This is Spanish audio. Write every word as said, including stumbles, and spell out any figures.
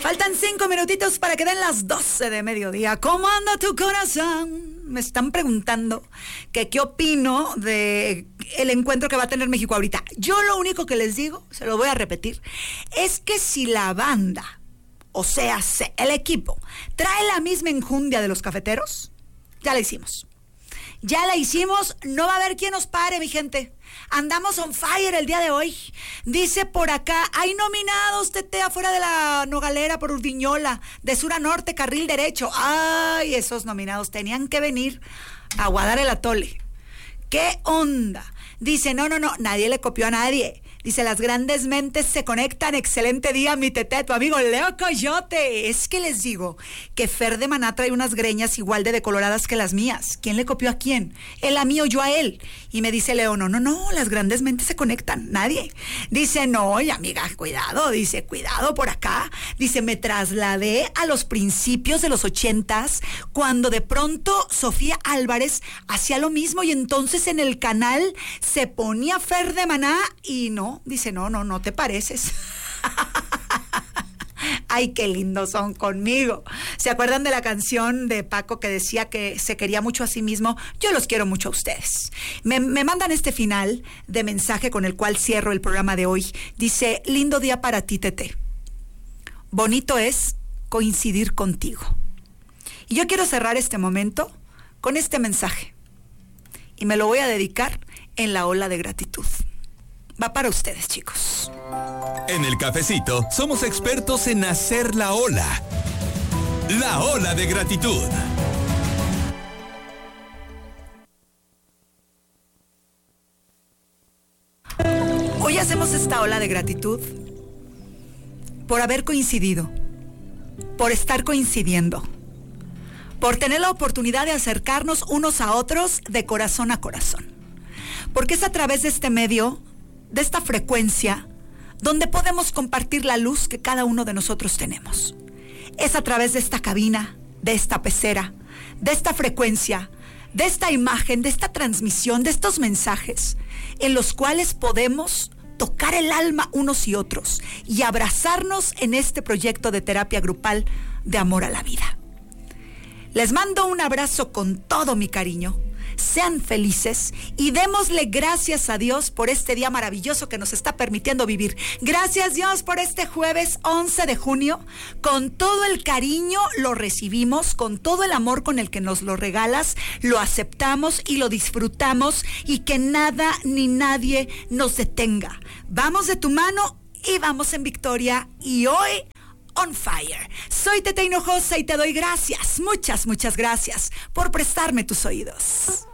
Faltan cinco minutitos para que den las doce de mediodía. ¿Cómo anda tu corazón? Me están preguntando que qué opino de el encuentro que va a tener México ahorita. Yo lo único que les digo, se lo voy a repetir, es que si la banda, o sea, el equipo, trae la misma enjundia de los cafeteros, ya la hicimos. Ya la hicimos, no va a haber quien nos pare, mi gente. Andamos on fire el día de hoy. Dice por acá, hay nominados, Tete, afuera de la Nogalera por Urdiñola, de sur a norte, carril derecho. Ay, esos nominados tenían que venir a aguadar el atole. ¿Qué onda? Dice, no, no, no, nadie le copió a nadie. Dice, las grandes mentes se conectan. Excelente día, mi Tete, tu amigo Leo Coyote. Es que les digo que Fer de Maná trae unas greñas igual de decoloradas que las mías. ¿Quién le copió a quién? Él a mí o yo a él. Y me dice Leo, no, no, no, las grandes mentes se conectan. Nadie. Dice, no, oye, amiga, cuidado. Dice, cuidado por acá. Dice, me trasladé a los principios de los ochentas, cuando de pronto Sofía Álvarez hacía lo mismo y entonces en el canal se ponía Fer de Maná y no. Dice, no, no, no te pareces. Ay, qué lindos son conmigo. ¿Se acuerdan de la canción de Paco que decía que se quería mucho a sí mismo? Yo los quiero mucho a ustedes. Me, me mandan este final de mensaje con el cual cierro el programa de hoy. Dice, lindo día para ti, Tete. Bonito es coincidir contigo. Y yo quiero cerrar este momento con este mensaje. Y me lo voy a dedicar en la ola de gratitud. Va para ustedes, chicos. En el cafecito somos expertos en hacer la ola. La ola de gratitud. Hoy hacemos esta ola de gratitud por haber coincidido, por estar coincidiendo, por tener la oportunidad de acercarnos unos a otros de corazón a corazón. Porque es a través de este medio, de esta frecuencia, donde podemos compartir la luz que cada uno de nosotros tenemos. Es a través de esta cabina, de esta pecera, de esta frecuencia, de esta imagen, de esta transmisión, de estos mensajes, en los cuales podemos tocar el alma unos y otros y abrazarnos en este proyecto de terapia grupal de amor a la vida. Les mando un abrazo con todo mi cariño. Sean felices y démosle gracias a Dios por este día maravilloso que nos está permitiendo vivir. Gracias, Dios, por este jueves once de junio. Con todo el cariño lo recibimos, con todo el amor con el que nos lo regalas, lo aceptamos y lo disfrutamos, y que nada ni nadie nos detenga. Vamos de tu mano y vamos en victoria, y hoy on fire. Soy Tete Hinojosa y te doy gracias, muchas, muchas gracias por prestarme tus oídos.